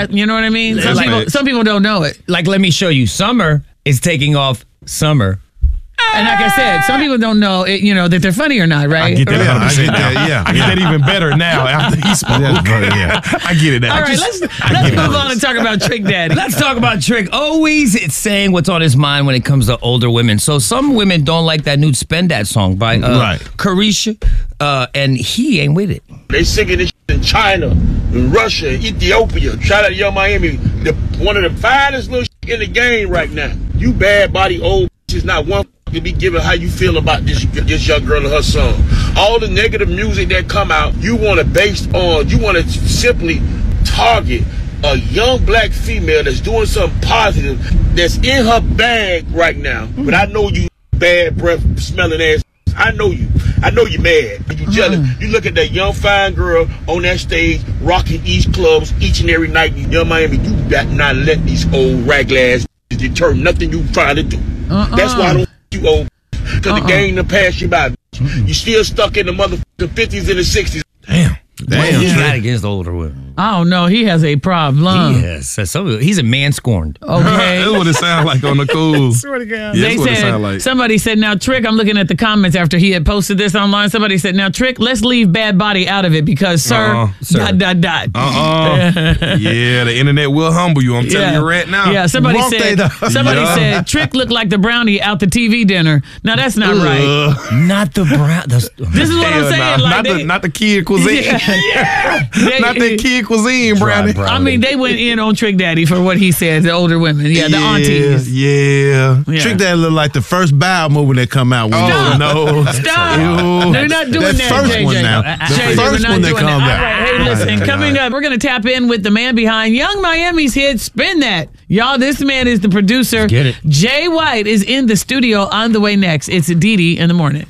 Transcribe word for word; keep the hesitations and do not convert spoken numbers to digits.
That, you know what I mean? Some like people, it. some people don't know it. Like, let me show you. Summer is taking off summer. And like I said, some people don't know, it, you know, that they're funny or not, right? I get that. Yeah, one hundred percent I get now. that, yeah. I get that even better now after he spoke. Yeah. I get it now. All right, Just- let's let's move on and talk about Trick Daddy. Let's talk about Trick. Always it's saying what's on his mind when it comes to older women. So some women don't like that new Spend That song by uh, Right. Carisha, uh, and he ain't with it. They singing this shit in China, in Russia, Ethiopia. Shout out to Young Miami, the, one of the finest little shit in the game right now. You bad body old bitches, not one to be giving how you feel about this this young girl and her song. All the negative music that come out, you want to based on, you want to simply target a young black female that's doing something positive, that's in her bag right now. But I know you bad breath smelling ass. I know you. I know you mad. You jealous. Mm. You look at that young fine girl on that stage rocking East clubs each and every night. You Young Miami, you got not let these old raglass deter nothing you trying to do. Uh-uh. That's why I don't you old, because uh-uh. the game done passed you by. Mm-hmm. You still stuck in the motherfucking fifties and the sixties. Damn. Damn, he's not against older women. I don't know. He has a problem. Yes, so he's a man scorned. Okay, That's what it sounds like on the cool. Swear to God. Yeah, They that's what it said, sound like. somebody said, now Trick, I'm looking at the comments after he had posted this online. Somebody said, now Trick, let's leave bad body out of it because, sir, Uh-uh. Sir. dot, dot, dot. Uh-uh. Yeah, the internet will humble you. I'm telling Yeah. you right now. Yeah, somebody Won't they, said, though? somebody Yeah. said, Trick looked like the brownie out the T V dinner. Now, that's not right. Ugh. Not the brown. The, This is what I'm Hell saying. nah. Like not, they, the, not the kid cuisine. yeah. They- Not that kid cuisine, Brownie. Dry I mean, they went in on Trick Daddy for what he said, the older women. Yeah, the aunties. Yeah. Yeah. Trick Daddy look like the first Bow movie that come out. Stop. Oh, no. Stop. Ew. They're not doing that that, first J J. one now. Uh, The J J, we're first not one that doing comes that. out. All right, hey, listen, coming up, we're going to tap in with the man behind Young Miami's hit, Spin That. Y'all, this man is the producer. Get it. Jay White is in the studio on the way next. It's Didi in the morning.